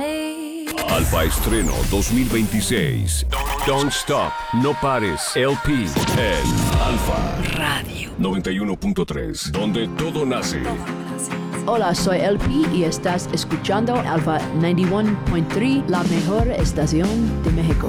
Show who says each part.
Speaker 1: me.
Speaker 2: Alfa Estreno 2026. Don't Stop, No Pares, LP en Alfa
Speaker 1: Radio
Speaker 2: 91.3, donde todo nace.
Speaker 3: Hola, soy LP y estás escuchando Alpha 91.3, la mejor estación de México.